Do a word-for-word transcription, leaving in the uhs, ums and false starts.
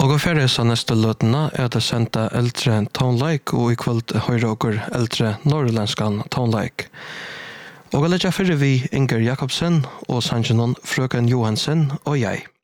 Og færre så neste løtene er det sendte eldre tonelike, og i kveld høyre dere eldre norrlændskan tonelike. Og jeg legger fyrre vi Inger Jakobsen og Sanjinon Frøken Johansen og jeg.